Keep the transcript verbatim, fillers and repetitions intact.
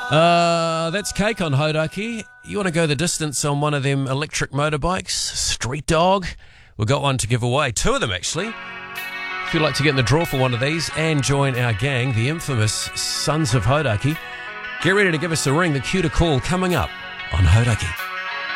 Uh, that's cake on Hodaki. You want to go the distance on one of them electric motorbikes? Street Dog? We've got one to give away. Two of them, actually. If you'd like to get in the draw for one of these and join our gang, the infamous Sons of Hodaki, get ready to give us a ring. The cue to call coming up on Hodaki.